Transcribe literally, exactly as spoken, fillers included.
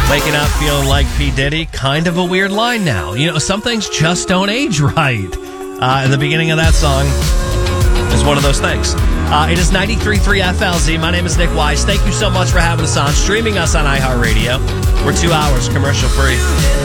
Waking up feeling like P. Diddy, kind of a weird line now. You know, some things just don't age right. Uh, and the beginning of that song is one of those things. Uh, it is ninety-three point three F L Z. My name is Nick Wise. Thank you so much for having us on, streaming us on iHeartRadio. We're two hours commercial free.